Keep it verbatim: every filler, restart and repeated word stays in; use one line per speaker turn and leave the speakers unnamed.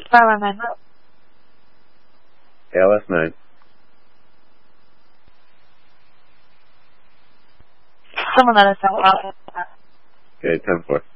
five one nine.
A L S nine.
Someone let us know.
Okay, ten four.